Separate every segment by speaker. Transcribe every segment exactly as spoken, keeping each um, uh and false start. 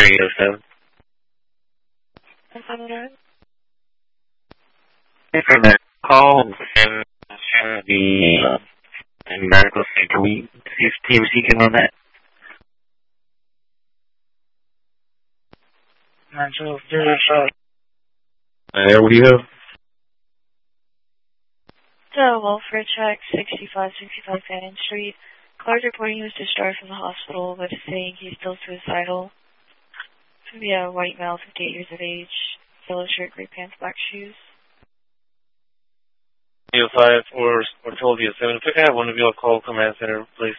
Speaker 1: eight oh seven.
Speaker 2: What's up, guys?
Speaker 1: Hey, for that call and the uh, medical state, can we see if T M C can run that?
Speaker 2: nine twelve, zero shot.
Speaker 1: Uh, what do you have?
Speaker 2: So, welfare check, sixty-five sixty-five Fannin Street. Car's reporting he was discharged from the hospital, but is saying he's still suicidal. It's going to be a white male, fifty-eight years of age, yellow shirt, gray pants, black shoes.
Speaker 3: zero five or twelve zero seven. If I can have one of you all call command center, please.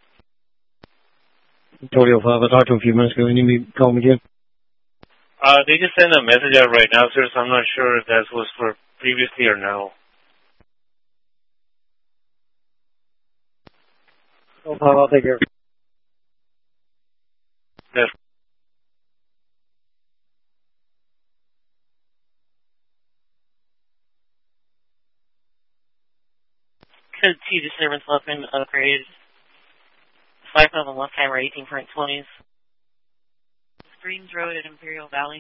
Speaker 4: twelve oh five, I talked to him a few minutes ago. You need me to call him again?
Speaker 3: Uh, they just sent a message out right now, sir, so I'm not sure if that was for previously or now.
Speaker 4: No problem, I'll take care of it.
Speaker 3: Yes.
Speaker 5: Code two disturbance weapon upgrade. Five on the left camera, eighteen point twenties. Springs Road at Imperial Valley.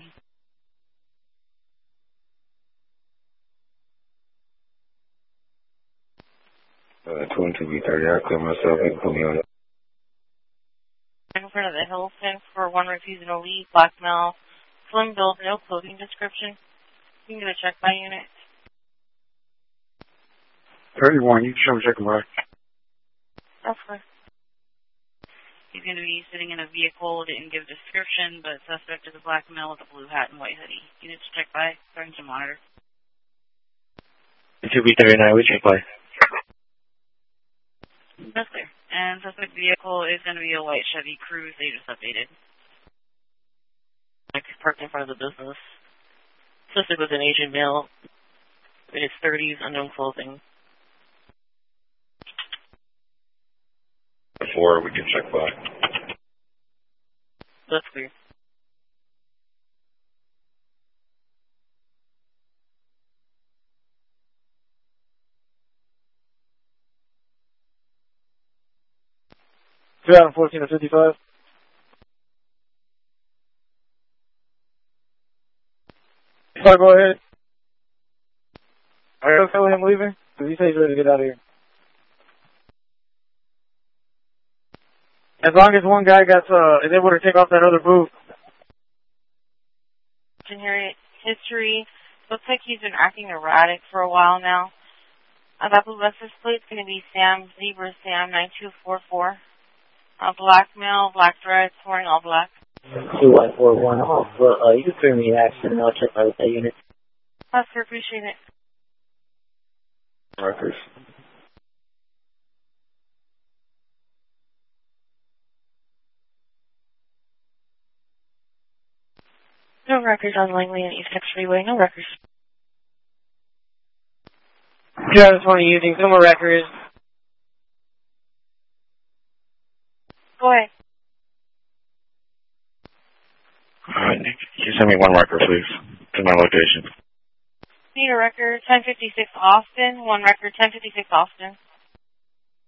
Speaker 1: Uh, twenty-two B thirty, I'll clear myself and put me on it.
Speaker 5: In front of the Hilton for one refusing to leave, black male, slim build, no clothing description. You can get a check by unit.
Speaker 4: thirty-one, you can show him check him right.
Speaker 5: That's fine. He's going to be sitting in a vehicle, didn't give a description, but suspect is a black male with a blue hat and white hoodie. Units to check by, starting to monitor.
Speaker 1: two B thirty-nine, we check by.
Speaker 5: That's clear. And suspect vehicle is going to be a white Chevy Cruze. They just updated. Like parked in front of the business. Suspect was an Asian male in his thirties, unknown clothing.
Speaker 1: Before we can check by.
Speaker 5: That's clear.
Speaker 4: two thousand fourteen to fifty-five. Sorry, go ahead. Are you okay with him leaving? Because he said he's ready to get out of here. As long as one guy got, uh, is able to take off that other booth.
Speaker 5: Generic history. Looks like he's been acting erratic for a while now. Uh, that blue license plate's going to be Sam, Zebra Sam nine two four four. Uh, black male, black threads, wearing all black.
Speaker 6: two one four one off. Well, uh, you can clear me accident. I'll check by with that unit.
Speaker 5: Oscar, appreciate it.
Speaker 1: Markers.
Speaker 2: No records on Langley and East Texas Freeway. No records.
Speaker 4: two thousand twenty using no more records.
Speaker 2: Go ahead.
Speaker 1: Alright, can you send me one marker, please, to my location?
Speaker 2: Need a record, ten fifty-six Austin. One record, ten fifty-six Austin.